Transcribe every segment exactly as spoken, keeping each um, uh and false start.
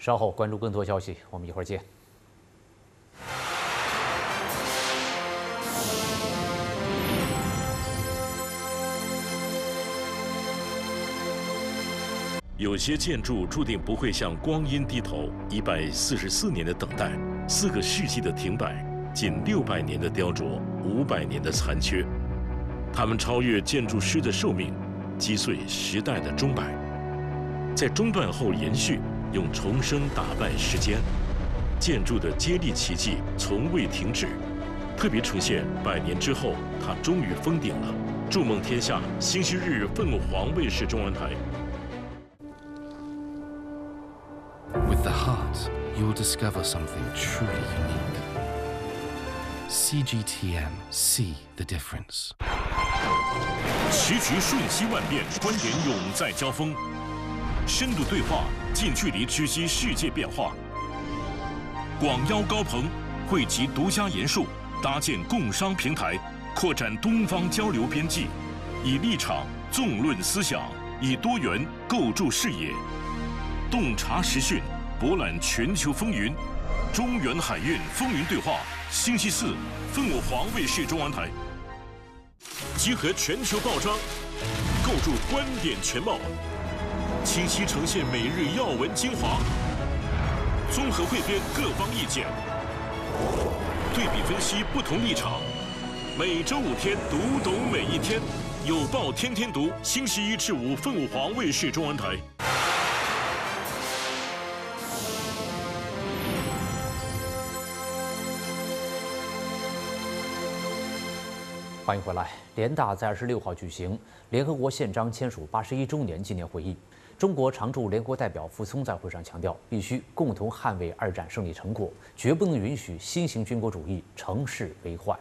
稍后关注更多消息，我们一会儿见。 有些建筑注定不会向光阴低头，一百四十四年的等待，四个世纪的停摆，近六百年的雕琢，五百年的残缺，它们超越建筑师的寿命，击碎时代的钟摆，在中断后延续，用重生打败时间。建筑的接力奇迹从未停止，特别呈现百年之后，它终于封顶了。筑梦天下，星期日凤凰卫视中文台。 With the heart, you'll discover something truly unique. C G T M, see the difference. 时局瞬息万变，观点永在交锋，深度对话，近距离知悉世界变化。广邀高朋，汇集独家研述，搭建共商平台，扩展东方交流边际，以立场纵论思想，以多元构筑视野。洞察时讯，博览全球风云，中原海运风云对话，星期四，凤凰卫视中文台。集合全球报章，构筑观点全貌，清晰呈现每日要闻精华，综合汇编各方意见，对比分析不同立场。每周五天，读懂每一天，有报天天读，星期一至五，凤凰卫视中文台。 欢迎回来。联大在二十六号举行联合国宪章签署八十一周年纪念会议。中国常驻联合国代表傅聪在会上强调，必须共同捍卫二战胜利成果，绝不能允许新型军国主义乘势为患。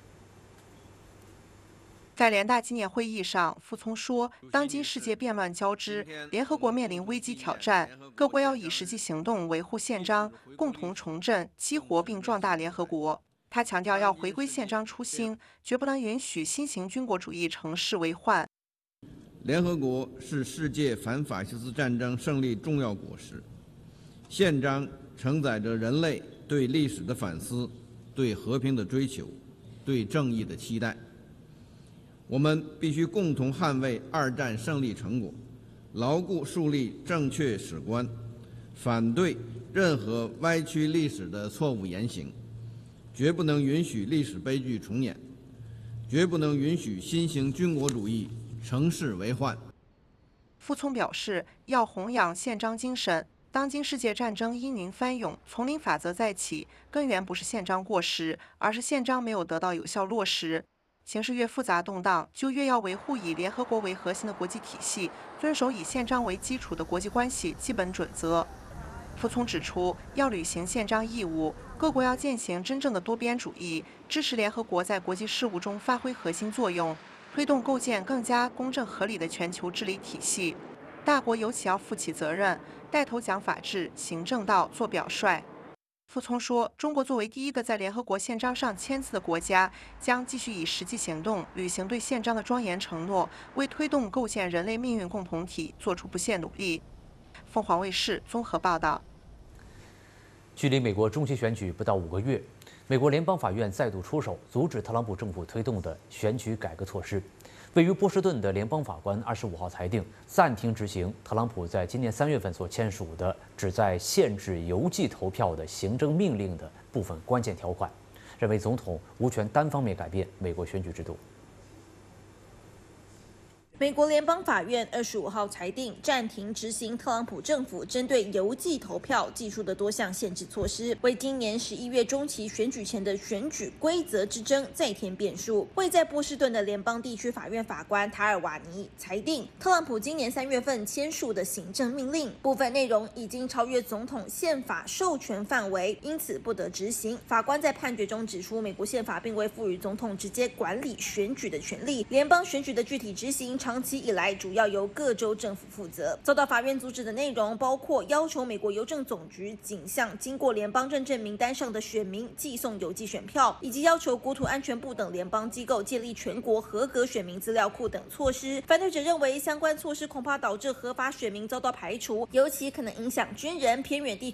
在联大纪念会议上，傅聪说，当今世界变乱交织，联合国面临危机挑战，各国要以实际行动维护宪章，共同重振、激活并壮大联合国。他强调要回归宪章初心，绝不能允许新型军国主义乘势为患。 联合国是世界反法西斯战争胜利重要果实，宪章承载着人类对历史的反思、对和平的追求、对正义的期待。我们必须共同捍卫二战胜利成果，牢固树立正确史观，反对任何歪曲历史的错误言行。绝不能允许历史悲剧重演，绝不能允许新型军国主义乘势为患。 傅聪表示，要弘扬宪章精神。当今世界战争因云翻涌，丛林法则再起，根源不是宪章过时，而是宪章没有得到有效落实。形势越复杂动荡，就越要维护以联合国为核心的国际体系，遵守以宪章为基础的国际关系基本准则。傅聪指出，要履行宪章义务，各国要践行真正的多边主义，支持联合国在国际事务中发挥核心作用，推动构建更加公正合理的全球治理体系。大国尤其要负起责任，带头讲法治、行正道、做表率。傅聪说，中国作为第一个在联合国宪章上签字的国家，将继续以实际行动履行对宪章的庄严承诺，为推动构建人类命运共同体做出不懈努力。凤凰卫视综合报道。 距离美国中期选举不到五个月，美国联邦法院再度出手，阻止特朗普政府推动的选举改革措施。位于波士顿的联邦法官二十五号裁定暂停执行特朗普在今年三月份所签署的旨在限制邮寄投票的行政命令的部分关键条款，认为总统无权单方面改变美国选举制度。 美国联邦法院二十五号裁定暂停执行特朗普政府针对邮寄投票技术的多项限制措施，为今年十一月中期选举前的选举规则之争再添变数。位在波士顿的联邦地区法院法官塔尔瓦尼裁定，特朗普今年三月份签署的行政命令部分内容已经超越总统宪法授权范围，因此不得执行。法官在判决中指出，美国宪法并未赋予总统直接管理选举的权利，联邦选举的具体执行长期以来主要由各州政府负责。遭到法院阻止的内容包括要求美国邮政总局仅向经过联邦认证名单上的选民寄送邮寄选票，以及要求国土安全部等联邦机构建立全国合格选民资料库等措施。反对者认为，相关措施恐怕导致合法选民遭到排除，尤其可能影响军人、偏远地区